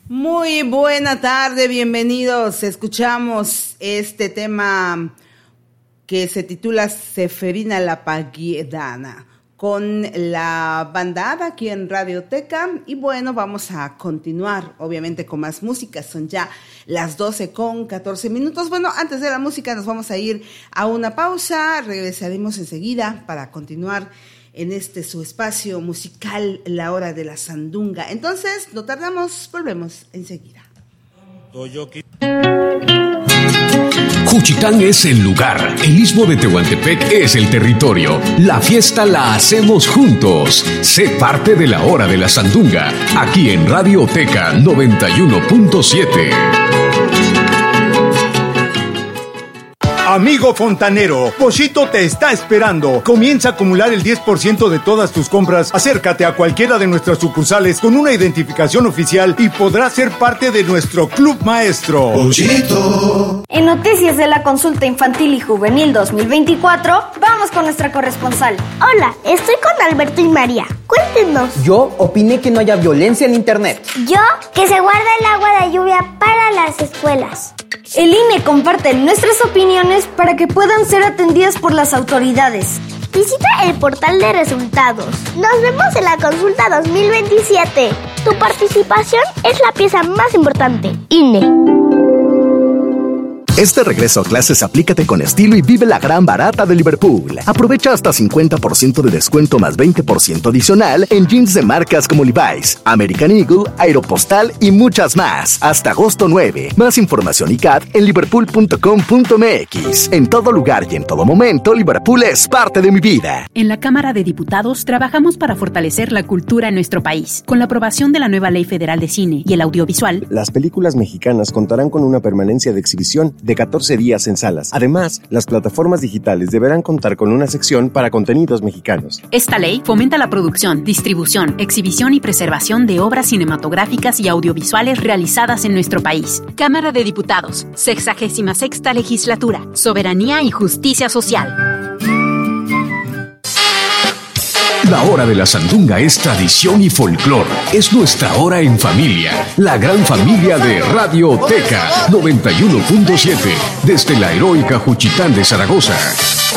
Muy buena tarde, bienvenidos. Escuchamos este tema que se titula Seferina la Paguedana con la bandada aquí en Radioteca. Y bueno, vamos a continuar obviamente con más música. Son ya las 12:14. Bueno, antes de la música nos vamos a ir a una pausa. Regresaremos enseguida para continuar en su espacio musical, La Hora de la Sandunga. Entonces, no tardamos, volvemos enseguida. Juchitán es el lugar, el Istmo de Tehuantepec es el territorio. La fiesta la hacemos juntos. Sé parte de La Hora de la Sandunga, aquí en Radioteca 91.7. Amigo fontanero, Pochito te está esperando. Comienza a acumular el 10% de todas tus compras. Acércate a cualquiera de nuestras sucursales con una identificación oficial y podrás ser parte de nuestro Club Maestro. Pochito. En noticias de la consulta infantil y juvenil 2024, vamos con nuestra corresponsal. Hola, estoy con Alberto y María. Cuéntenos. Yo opiné que no haya violencia en internet. Yo, que se guarda el agua de lluvia para las escuelas. El INE comparte nuestras opiniones para que puedan ser atendidas por las autoridades. Visita el portal de resultados. Nos vemos en la consulta 2027. Tu participación es la pieza más importante. INE. Este regreso a clases aplícate con estilo y vive la gran barata de Liverpool. Aprovecha hasta 50% de descuento más 20% adicional en jeans de marcas como Levi's, American Eagle, Aeropostal y muchas más. Hasta agosto 9. Más información y CAT en liverpool.com.mx. En todo lugar y en todo momento, Liverpool es parte de mi vida. En la Cámara de Diputados trabajamos para fortalecer la cultura en nuestro país. Con la aprobación de la nueva Ley Federal de Cine y el Audiovisual, las películas mexicanas contarán con una permanencia de exhibición de 14 días en salas. Además, las plataformas digitales deberán contar con una sección para contenidos mexicanos. Esta ley fomenta la producción, distribución, exhibición y preservación de obras cinematográficas y audiovisuales realizadas en nuestro país. Cámara de Diputados, 66ª Legislatura, Soberanía y Justicia Social. La Hora de la Sandunga es tradición y folclor. Es nuestra hora en familia. La gran familia de Radioteca 91.7. Desde la heroica Juchitán de Zaragoza.